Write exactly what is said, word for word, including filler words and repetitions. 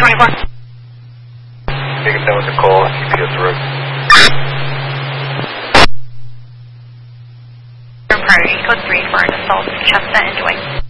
twenty-four. Take him down with Nicole on G P S road. Priority code three for an assault, Chestnut and Dwight.